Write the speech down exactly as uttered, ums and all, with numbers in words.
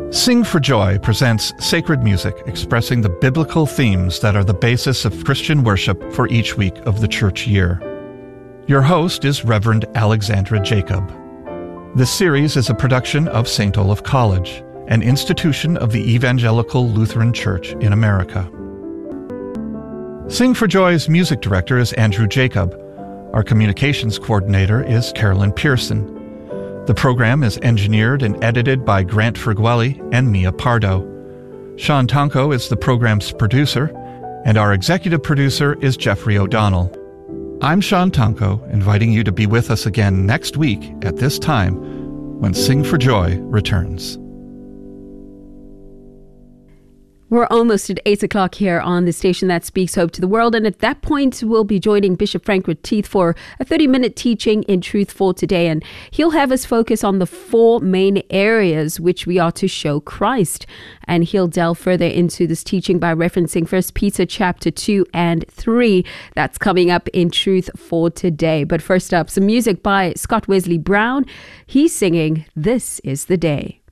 Sing for Joy presents sacred music expressing the biblical themes that are the basis of Christian worship for each week of the church year. Your host is Reverend Alexandra Jacob. This series is a production of Saint Olaf College, an institution of the Evangelical Lutheran Church in America. Sing for Joy's music director is Andrew Jacob. Our communications coordinator is Carolyn Pearson. The program is engineered and edited by Grant Fergueli and Mia Pardo. Sean Tonko is the program's producer, and our executive producer is Jeffrey O'Donnell. I'm Sean Tonko, inviting you to be with us again next week at this time when Sing for Joy returns. We're almost at eight o'clock here on the station that speaks hope to the world. And at that point, we'll be joining Bishop Frank Retief for a thirty-minute teaching in Truth for Today. And he'll have us focus on the four main areas which we are to show Christ. And he'll delve further into this teaching by referencing First Peter chapter two and three. That's coming up in Truth for Today. But first up, some music by Scott Wesley Brown. He's singing, "This is the Day."